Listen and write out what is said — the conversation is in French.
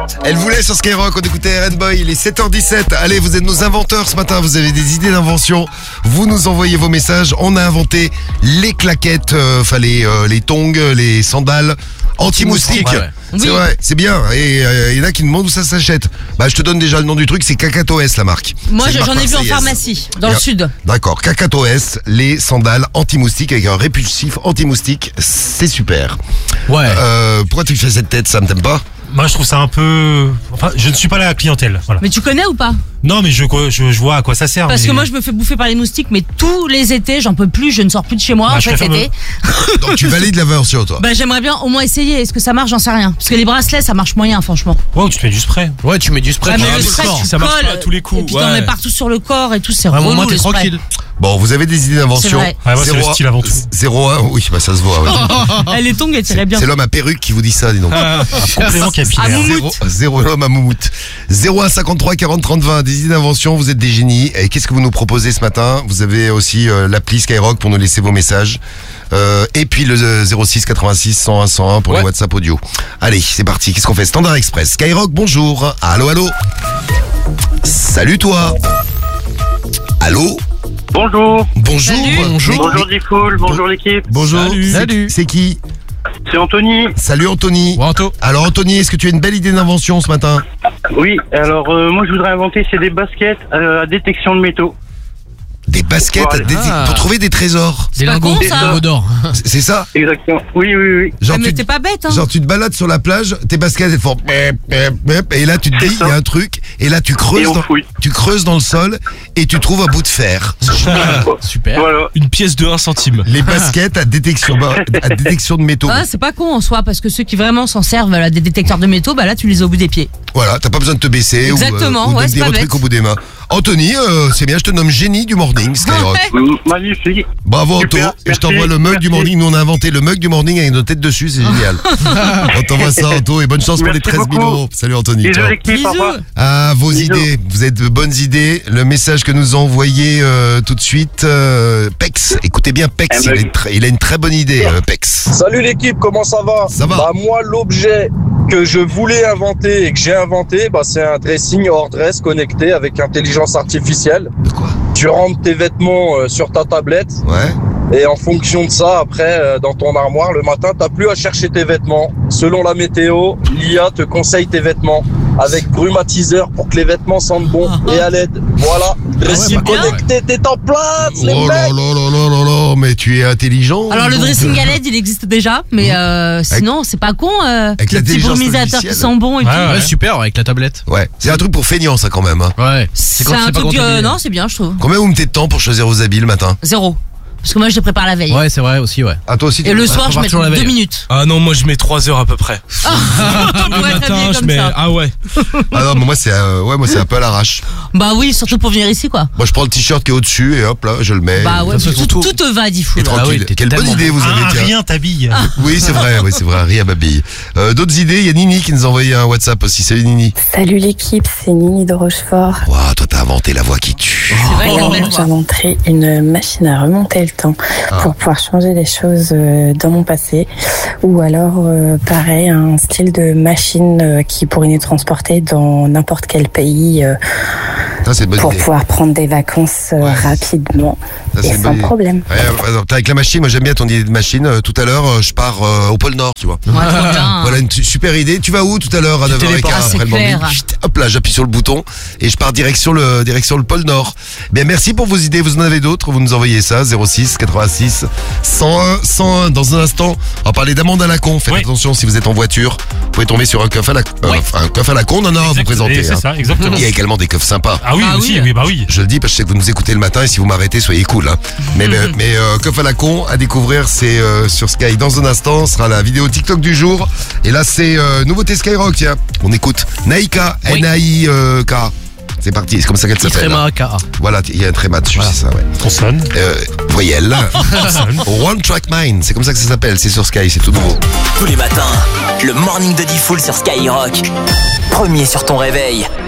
Elle voulait sur Skyrock, on écoutait RN Boy, il est 7h17. Allez, vous êtes nos inventeurs ce matin, vous avez des idées d'invention. Vous nous envoyez vos messages. On a inventé les claquettes, les tongs, les sandales anti-moustiques. Ouais. C'est vrai, c'est bien. Et il y en a qui demandent où ça s'achète. Bah, je te donne déjà le nom du truc, c'est Cacatoès la marque. Moi, C'est une j'en marque ai vu en marseillaise. pharmacie, dans le sud. D'accord, Cacatoès, les sandales anti-moustiques avec un répulsif anti-moustique, c'est super. Ouais. Pourquoi tu fais cette tête, Sam, t'aimes pas? Moi, je trouve ça un peu. Enfin, je ne suis pas la clientèle. Voilà. Mais tu connais ou pas? Non, mais je vois à quoi ça sert. Parce mais... que moi, je me fais bouffer par les moustiques, mais tous les étés, j'en peux plus, je ne sors plus de chez moi Bah, en je fait préfère l'été. Donc tu valides la version, toi? Bah, j'aimerais bien au moins essayer. Est-ce que ça marche? J'en sais rien. Parce que les bracelets, ça marche moyen, franchement. Ouais, tu te mets du spray. Ouais, tu mets du spray. Ah, mais pour le le spray, corps. tu ça marche colles, pas à tous les coups, Et puis t'en ouais. mets partout sur le corps et tout, c'est Vraiment, relou, moi, t'es le spray. tranquille. Bon, vous avez des idées d'invention? C'est vrai. Ouais, moi, c'est le style avant tout. 01, oui, bah ça se voit. Ouais. Les tongs, elles tiraient bien. C'est l'homme à perruque qui vous dit ça, dis donc. Complément capillaire. Ah, Moumout. Zéro l'homme à Moumout. 01 53 40 30 20. Des idées d'invention, vous êtes des génies. Et qu'est-ce que vous nous proposez ce matin? Vous avez aussi l'appli Skyrock pour nous laisser vos messages. Et puis le 06 86 101 101 pour les WhatsApp audio. Allez, c'est parti. Qu'est-ce qu'on fait? Standard Express. Skyrock, bonjour. Allô, allô. Salut toi. Allô. Bonjour. Bonjour. Salut. Bonjour Diffoul, bonjour l'équipe. Bonjour. Salut. C'est qui? C'est Anthony. Salut Anthony. Wanto. Alors Anthony, est-ce que tu as une belle idée d'invention ce matin? Oui, alors moi je voudrais inventer, c'est des baskets à détection de métaux. Des baskets Ah. pour trouver des trésors. Des pas lingots. con, Des ça. lingots d'or. C'est ça? Exactement. Oui. Genre, Mais t'es pas bête, hein. genre tu te balades sur la plage, tes baskets elles font bép, et là tu te dis il y a un truc et là tu Et creuses on fouille. tu creuses dans le sol et tu trouves un bout de fer. Super. Voilà. Une pièce de 1 centime. Les baskets à détection de métaux. Ah, c'est pas con en soi, parce que ceux qui vraiment s'en servent à des détecteurs de métaux, bah là, tu les as au bout des pieds. Voilà, t'as pas besoin de te baisser Exactement, ou ouais, de c'est dire pas un truc bête. au bout des mains. Anthony, c'est bien, je te nomme génie du morning, Skyrock. Ouais. Magnifique. Bravo Anto, Super, et je t'envoie merci, le mug du merci. morning. Nous on a inventé le mug du morning avec nos têtes dessus, c'est génial. On t'envoie ça Anto et bonne chance pour les Merci 13 000 beaucoup. euros. Salut Anthony. Bisous ciao. l'équipe, au revoir. Ah, vos Bisous. idées, vous êtes de bonnes idées. Le message que nous a envoyé tout de suite, Pex. Écoutez bien Pex, Un mug. il a une très bonne idée, Pex. Salut l'équipe, comment ça va? Ça va. Bah moi l'objet que je voulais inventer et que j'ai inventé, bah c'est un dressing hors dress connecté avec intelligence artificielle. De quoi? Tu rentres tes vêtements sur ta tablette Ouais. et en fonction de ça, après dans ton armoire le matin, t'as plus à chercher tes vêtements. Selon la météo, l'IA te conseille tes vêtements avec brumatiseur pour que les vêtements sentent bon et à l'aide. Voilà, dressing bah, connecté, t'es en place les Oh là mecs. là là là là là, mais tu es intelligent. Alors, le donc. dressing à LED, il existe déjà, mais sinon, c'est pas con. Avec Le petit l'intelligence brumisateur qui artificielle. sent bon et Ouais, tout. Ouais, super, avec la tablette. Ouais, c'est un truc pour feignant ça quand même. Hein. Ouais. C'est quand tu un sais pas truc. quand t'es Non, c'est bien, je trouve. Combien vous mettez de temps pour choisir vos habits le matin? 0. Parce que moi, je les prépare la veille. Ouais, c'est vrai aussi, ouais. Ah toi aussi tu Et le Ouais. soir, je mets partir la 2 veille. minutes. Ah non, moi je mets 3 heures à peu près. On Le pourrait être habillé matin, je comme mets. ça. Ah ouais. Ah non, mais moi c'est un peu à l'arrache. Bah oui, surtout pour venir ici, quoi. Moi je prends le t-shirt qui est au-dessus et hop là, je le mets. Bah ouais, de toute façon, tout te va, dit fou. Et tranquille. Ah oui, t'es Quelle bonne tellement idée vous avez, tiens. Rien t'habille. Oui, c'est vrai, rien m'habille. D'autres idées, il y a Nini qui nous a envoyé un WhatsApp aussi. Salut Nini. Salut l'équipe, c'est Nini de Rochefort. Waouh, toi t'as inventé la voix qui tue. C'est vrai, Alors, belle voix. j'inventerai une machine à remonter le temps pour pouvoir changer les choses dans mon passé. Ou alors, pareil, un style de machine qui pourrait nous transporter dans n'importe quel pays Ça c'est une bonne pour idée. pouvoir prendre des vacances rapidement Ça, c'est et une sans bonne idée. problème. Ouais, par exemple, avec la machine, moi j'aime bien ton idée de machine. Tout à l'heure, je pars au pôle Nord, tu vois. Ouais, trop bien. Voilà une super idée. Tu vas où tout à l'heure à 9h15 téléportes. Ah, c'est après le morning? clair. Chut, hop là, j'appuie sur le bouton et je pars direction le pôle Nord. Bien, merci pour vos idées. Vous en avez d'autres? Vous nous envoyez ça 06 86 101 101. Dans un instant, on va parler d'amende à la con. Faites Oui. attention si vous êtes en voiture. Vous pouvez tomber sur un coffre à la un coffre à la con. Non, à vous présenter. C'est hein. ça, exactement. Il y a également des coffres sympas. Ah oui, Ah aussi, oui. oui, bah oui. Je le dis parce que je sais que vous nous écoutez le matin et si vous m'arrêtez, soyez cool. Hein. Mais coffre à la con à découvrir, c'est sur Sky. Dans un instant, ce sera la vidéo TikTok du jour. Et là, c'est nouveauté Skyrock. Tiens, on écoute Naïka, Oui. N-A-I-K. C'est parti, c'est comme ça qu'elle s'appelle. Ifrema hein. Aka. Voilà, il y a un tréma dessus, c'est ça, ouais. Consonne. Voyelle. One Track Mind, c'est comme ça que ça s'appelle. C'est sur Sky, c'est tout nouveau. Tous les matins, le morning de Diffoul sur Skyrock. Premier sur ton réveil.